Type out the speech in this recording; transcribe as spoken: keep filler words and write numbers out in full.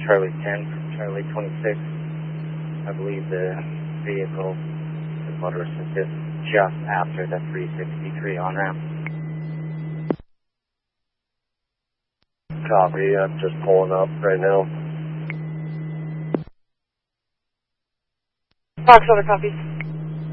Charlie ten from Charlie twenty-six. I believe the vehicle is motor assisted just after the three sixty-three on-ramp. Copy, I'm just pulling up right now. Fox, over, copy.